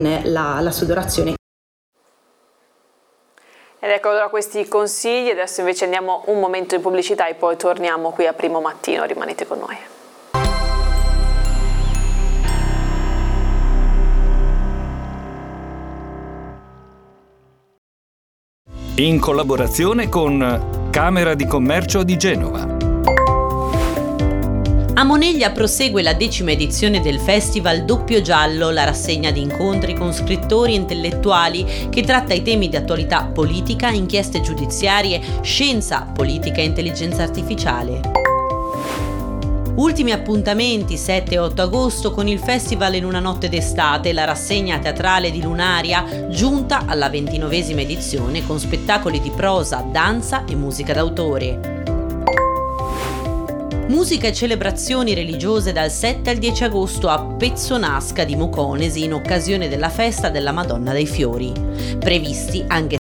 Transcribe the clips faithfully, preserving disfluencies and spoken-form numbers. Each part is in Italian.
la, la sudorazione. Ed ecco allora questi consigli. Adesso invece andiamo un momento di pubblicità e poi torniamo qui a Primo Mattino. Rimanete con noi. In collaborazione con Camera di Commercio di Genova. A Moneglia prosegue la decima edizione del Festival Doppio Giallo, la rassegna di incontri con scrittori e intellettuali che tratta i temi di attualità politica, inchieste giudiziarie, scienza, politica e intelligenza artificiale. Ultimi appuntamenti sette e otto agosto con il Festival in una notte d'estate, la rassegna teatrale di Lunaria, giunta alla ventinovesima edizione con spettacoli di prosa, danza e musica d'autore. Musica e celebrazioni religiose dal sette al dieci agosto a Pezzonasca di Moconesi in occasione della festa della Madonna dei Fiori. Previsti anche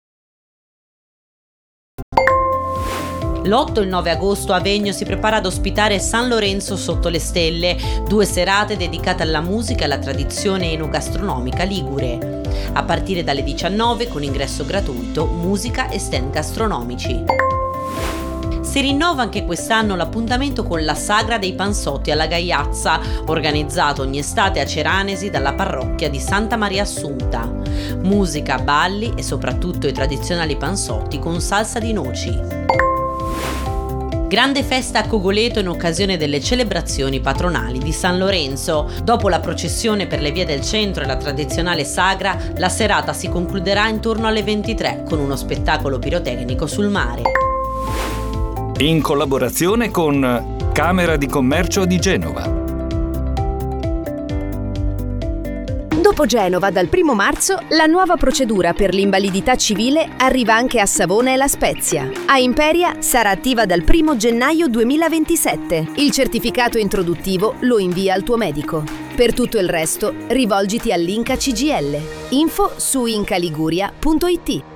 l'otto e il nove agosto Avegno si prepara ad ospitare San Lorenzo sotto le stelle, due serate dedicate alla musica e alla tradizione enogastronomica ligure. A partire dalle diciannove con ingresso gratuito, musica e stand gastronomici. Si rinnova anche quest'anno l'appuntamento con la Sagra dei Panzotti alla Gaiazza, organizzato ogni estate a Ceranesi dalla parrocchia di Santa Maria Assunta. Musica, balli e soprattutto i tradizionali panzotti con salsa di noci. Grande festa a Cogoleto in occasione delle celebrazioni patronali di San Lorenzo. Dopo la processione per le vie del centro e la tradizionale sagra, la serata si concluderà intorno alle ventitré con uno spettacolo pirotecnico sul mare. In collaborazione con Camera di Commercio di Genova. Dopo Genova, dal primo marzo, la nuova procedura per l'invalidità civile arriva anche a Savona e La Spezia. A Imperia sarà attiva dal primo gennaio duemilaventisette. Il certificato introduttivo lo invia al tuo medico. Per tutto il resto, rivolgiti all'Inca C G I L. Info su incaliguria punto it.